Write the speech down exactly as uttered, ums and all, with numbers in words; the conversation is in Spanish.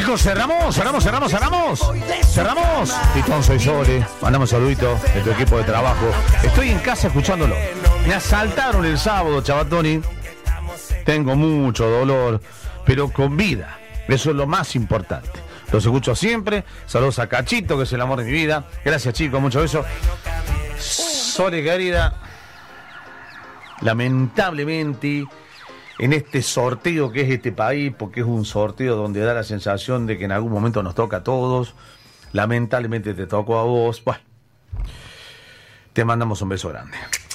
Chicos, cerramos, cerramos, cerramos, cerramos. Cerramos. Pitón, soy Sole. Mandamos un saludito de tu equipo de trabajo. Estoy en casa escuchándolo. Me asaltaron el sábado, Chavatoni. Tengo mucho dolor, pero con vida. Eso es lo más importante. Los escucho siempre. Saludos a Cachito, que es el amor de mi vida. Gracias, chicos, mucho beso. Sole, querida. Lamentablemente, en este sorteo que es este país, porque es un sorteo donde da la sensación de que en algún momento nos toca a todos, lamentablemente te tocó a vos. Bueno, te mandamos un beso grande.